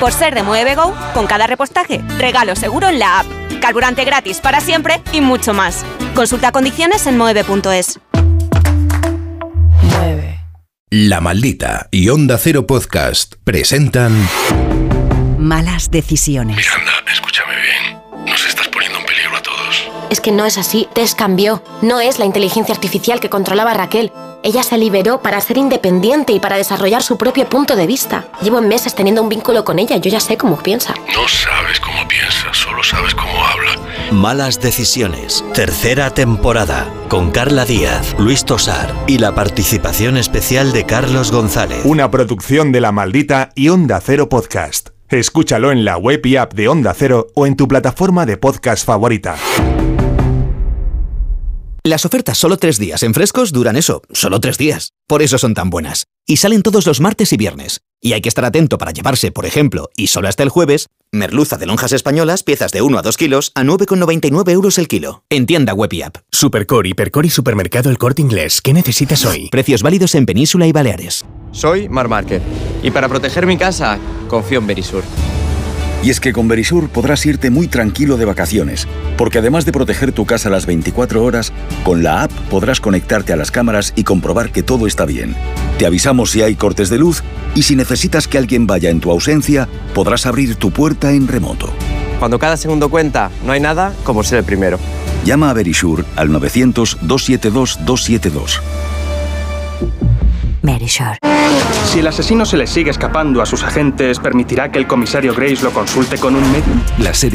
Por ser de Mueve Go, con cada repostaje, regalo seguro en la app. Carburante gratis para siempre y mucho más. Consulta condiciones en moeve.es. La Maldita y Onda Cero Podcast presentan Malas decisiones. Miranda, escúchame bien. Nos estás poniendo en peligro a todos. Es que no es así. Tess cambió. No es la inteligencia artificial que controlaba a Raquel. Ella se liberó para ser independiente y para desarrollar su propio punto de vista. Llevo meses teniendo un vínculo con ella. Yo ya sé cómo piensa. No sabes cómo piensa, solo sabes cómo habla. Malas decisiones. Tercera temporada. Con Carla Díaz, Luis Tosar y la participación especial de Carlos González. Una producción de La Maldita y Onda Cero Podcast. Escúchalo en la web y app de Onda Cero o en tu plataforma de podcast favorita. Las ofertas solo 3 días en Frescos duran eso, solo 3 días. Por eso son tan buenas. Y salen todos los martes y viernes. Y hay que estar atento para llevarse, por ejemplo, y solo hasta el jueves, merluza de lonjas españolas, piezas de 1 a 2 kilos, a 9,99 euros el kilo. En tienda web y app. Supercore, Hipercore y Supermercado El Corte Inglés. ¿Qué necesitas hoy? Precios válidos en Península y Baleares. Soy Marc Márquez. Y para proteger mi casa, confío en Verisur. Y es que con Verisur podrás irte muy tranquilo de vacaciones, porque además de proteger tu casa las 24 horas, con la app podrás conectarte a las cámaras y comprobar que todo está bien. Te avisamos si hay cortes de luz y si necesitas que alguien vaya en tu ausencia, podrás abrir tu puerta en remoto. Cuando cada segundo cuenta, no hay nada como ser el primero. Llama a Verisur al 900-272-272. Verisur. Si el asesino se le sigue escapando a sus agentes, ¿permitirá que el comisario Grace lo consulte con un médium? la serie